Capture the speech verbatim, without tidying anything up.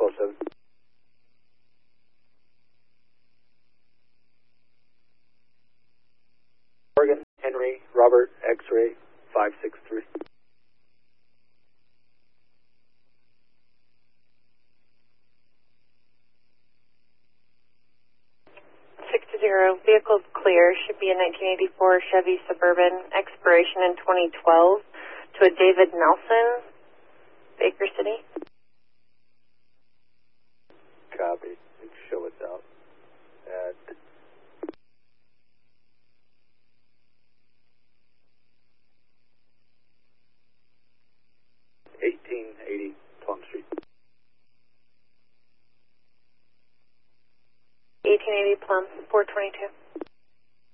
twelve seven. Oregon, Henry, Robert, X-ray, five six three. six to zero, vehicle's clear, should be a nineteen eighty-four Chevy Suburban, expiration in twenty twelve, to a David Nelson, Baker City. Copy. Show us out at eighteen eighty Plum Street. eighteen eighty Plum, four twenty-two.